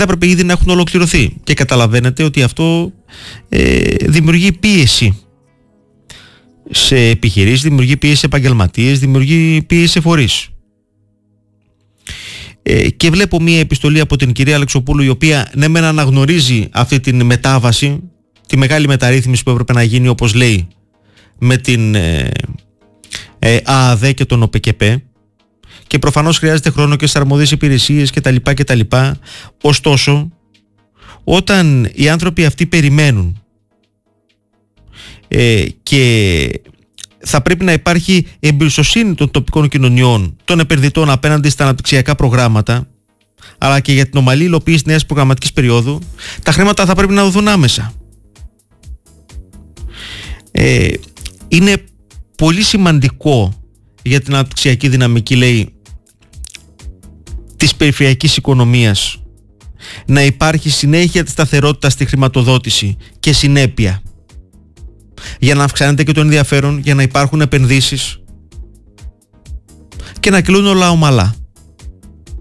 θα έπρεπε ήδη να έχουν ολοκληρωθεί. Και καταλαβαίνετε ότι αυτό δημιουργεί πίεση σε επιχειρήσεις, δημιουργεί πίεση σε επαγγελματίες, δημιουργεί πίεση σε φορείς. Και βλέπω μία επιστολή από την κυρία Αλεξοπούλου, η οποία ναι μεν αναγνωρίζει αυτή την μετάβαση, τη μεγάλη μεταρρύθμιση που έπρεπε να γίνει, όπως λέει, με την ΑΑΔ και τον ΟΠΕΚΕΠΕ, και προφανώς χρειάζεται χρόνο και στις αρμόδιες υπηρεσίες κτλ. Ωστόσο, όταν οι άνθρωποι αυτοί περιμένουν και θα πρέπει να υπάρχει εμπιστοσύνη των τοπικών κοινωνιών, των επενδυτών απέναντι στα αναπτυξιακά προγράμματα, αλλά και για την ομαλή υλοποίηση νέας προγραμματικής περίοδου, τα χρήματα θα πρέπει να δοθούν άμεσα. Είναι πολύ σημαντικό για την αναπτυξιακή δυναμική, λέει, της περιφερειακής οικονομίας να υπάρχει συνέχεια της σταθερότητας στη χρηματοδότηση και συνέπεια, για να αυξάνεται και το ενδιαφέρον, για να υπάρχουν επενδύσεις και να κυλούν όλα ομαλά.